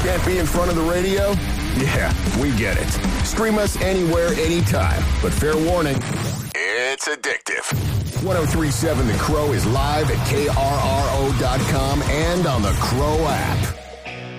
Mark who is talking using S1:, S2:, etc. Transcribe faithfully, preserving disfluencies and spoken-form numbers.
S1: Can't be in front of the radio? Yeah, we get it. Stream us anywhere, anytime. But fair warning, it's addictive. ten thirty-seven The Crow is live at K R R O dot com and on the Crow app.